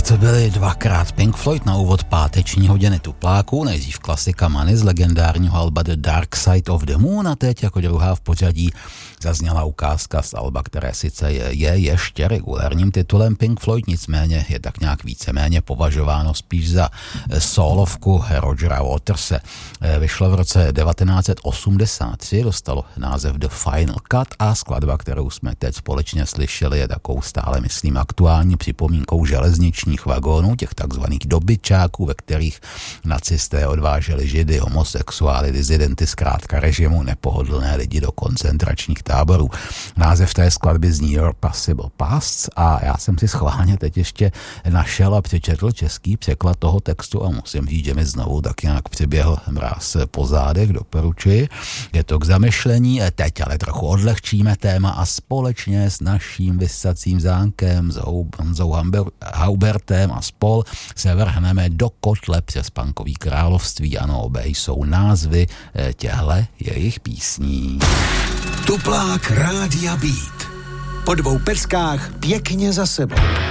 to byly dvakrát Pink Floyd na úvod páteční hodiny tupláků, nejdřív klasika Money z legendárního alba The Dark Side of the Moon a teď jako druhá v pořadí zazněla ukázka z alba, které sice je ještě regulárním titulem Pink Floyd, nicméně je tak nějak víceméně považováno spíš za sólovku Rogera Waterse. Vyšlo v roce 1983, dostalo název The Final Cut a skladba, kterou jsme teď společně slyšeli, je takovou stále, myslím, aktuální připomínkou železničních vagónů, těch takzvaných dobyčáků, ve kterých nacisté odváželi židy, homosexuály, dizidenty, zkrátka režimu nepohodlné lidi do koncentračních táborů. Název té skladby zní Your Possible Pasts a já jsem si schválně teď ještě našel a přečetl český překlad toho textu a musím říct, že mi znovu tak nějak přiběhl mráz po zádech, doporučuji. Je to k zamyšlení, teď ale trochu odlehčíme téma a společně s naším vysacím zánkem, s Honzou Haubertem a spol se vrhneme do kotle přes punkový království. Ano, obě jsou názvy těhle jejich písní. Tuplák Rádia Beat. Po dvou peckách pěkně za sebou.